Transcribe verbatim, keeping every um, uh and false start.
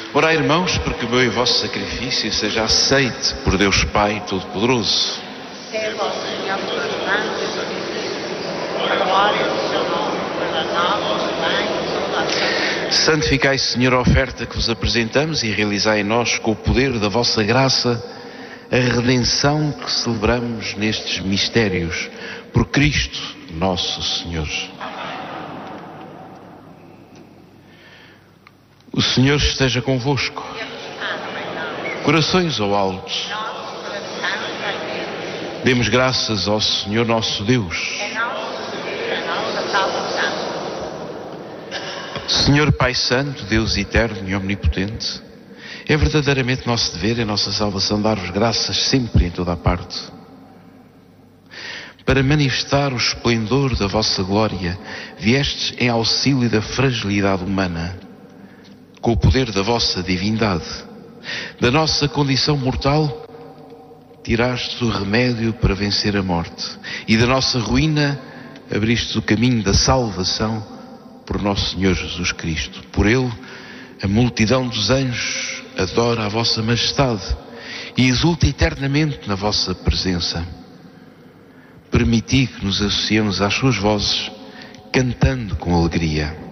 Orai, irmãos, porque o meu e vosso sacrifício seja aceite por Deus Pai Todo-Poderoso. É vosso Senhor pelas mãos, a glória do seu nome, para nós, bem e salvação. Santificai, Senhor, a oferta que vos apresentamos e realizai em nós, com o poder da vossa graça, a redenção que celebramos nestes mistérios, por Cristo nosso Senhor. O Senhor esteja convosco. Corações ao alto. Demos graças ao Senhor nosso Deus. Senhor Pai Santo, Deus eterno e omnipotente, é verdadeiramente nosso dever e nossa salvação dar-vos graças sempre e em toda a parte. Para manifestar o esplendor da vossa glória, viestes em auxílio da fragilidade humana, com o poder da vossa divindade. Da nossa condição mortal, tirastes o remédio para vencer a morte, e da nossa ruína abristes o caminho da salvação por nosso Senhor Jesus Cristo. Por ele, a multidão dos anjos adora a vossa majestade e exulta eternamente na vossa presença. Permiti que nos associemos às suas vozes, cantando com alegria.